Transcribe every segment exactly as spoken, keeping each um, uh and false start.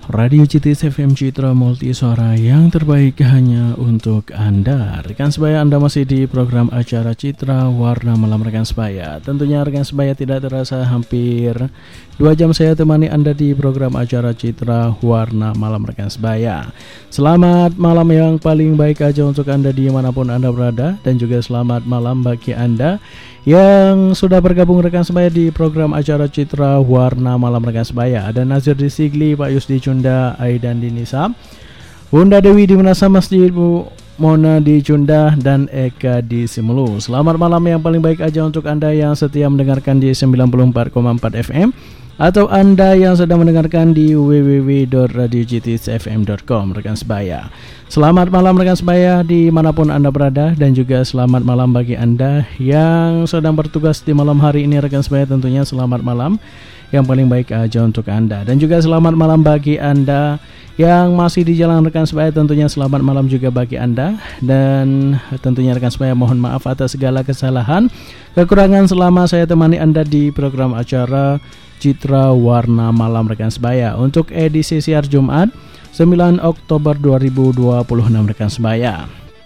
Radio C T S F M Citra Multi Suara yang terbaik hanya untuk Anda. Rekan sebaya, Anda masih di program acara Citra Warna Malam rekan sebaya. Tentunya rekan sebaya tidak terasa hampir dua jam saya temani Anda di program acara Citra Warna Malam rekan sebaya. Selamat malam yang paling baik aja untuk Anda dimanapun Anda berada. Dan juga selamat malam bagi Anda yang sudah bergabung rekan sebaya di program acara Citra Warna Malam rekan sebaya. Ada Nazir di Sigli, Pak Yusdi Cunda, Aidan di Nisa, Bunda Dewi di Menasa Masjid, Bu Mona di Cunda, dan Eka di Simelu. Selamat malam yang paling baik aja untuk Anda yang setia mendengarkan di sembilan puluh empat koma empat F M, atau Anda yang sedang mendengarkan di w w w dot radio c t s f m dot com rekan sebaya. Selamat malam rekan sebaya dimanapun Anda berada, dan juga selamat malam bagi Anda yang sedang bertugas di malam hari ini rekan sebaya. Tentunya selamat malam yang paling baik aja untuk Anda. Dan juga selamat malam bagi Anda yang masih di jalan rekan sebaya. Tentunya selamat malam juga bagi Anda. Dan tentunya rekan sebaya mohon maaf atas segala kesalahan, kekurangan selama saya temani Anda di program acara Citra Warna Malam rekan sebaya untuk edisi siar Jumat sembilan Oktober dua ribu dua puluh enam rekan sebaya.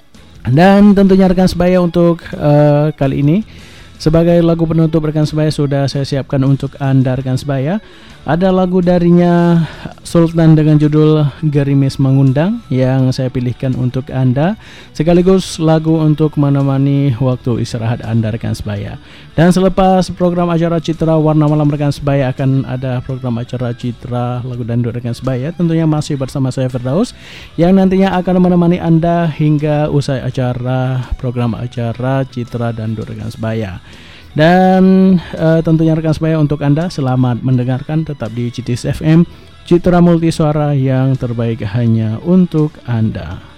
Dan tentunya rekan sebaya untuk uh, kali ini sebagai lagu penutup rekan sebaya sudah saya siapkan untuk Anda rekan sebaya. Ada lagu darinya Sultan dengan judul Gerimis Mengundang yang saya pilihkan untuk Anda, sekaligus lagu untuk menemani waktu istirahat Anda rekan sebaya. Dan selepas program acara Citra Warna Malam rekan sebaya akan ada program acara Citra Lagu Dangdut rekan sebaya. Tentunya masih bersama saya Firdaus yang nantinya akan menemani Anda hingga usai acara program acara Citra Dangdut rekan sebaya. Dan uh, tentunya rekan sebaya untuk Anda selamat mendengarkan, tetap di C T S F M Citra Multi Suara yang terbaik hanya untuk Anda.